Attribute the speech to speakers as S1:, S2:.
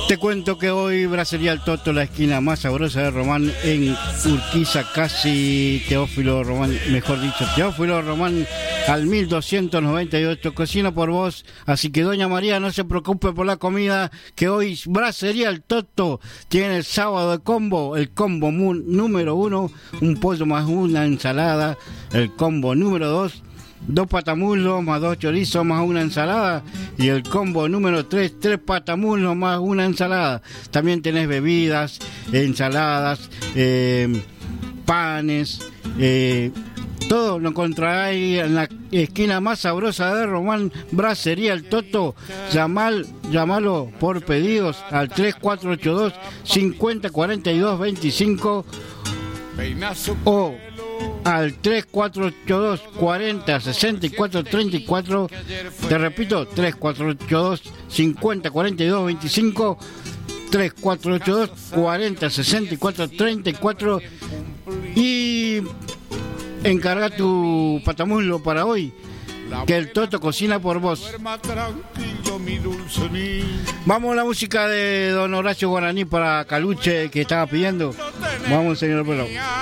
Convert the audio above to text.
S1: Te cuento que hoy Bracería El Toto, la esquina más sabrosa de Román, en Urquiza, casi Teófilo Román, mejor dicho, Teófilo Román al 1298, cocina por vos. Así que doña María, no se preocupe por la comida, que hoy Bracería El Toto tiene el sábado de combo, el combo número 1, un pollo más una ensalada, el combo número 2, 2 patamuslos más 2 chorizos más una ensalada, y el combo número 3, 3 patamuslos más una ensalada. También tenés bebidas, ensaladas, panes, todo lo encontrarás ahí en la esquina más sabrosa de Román, Bracería El Toto. Llamalo por pedidos al 3482 5042 25 o al 3482 40 64 34. Te repito, 3482 50 42 25, 3482 40 64 34, y encarga tu patamuslo para hoy, que el Toto cocina por vos. Vamos a la música de don Horacio Guaraní para Caluche, que estaba pidiendo. Vamos, señor Pelo.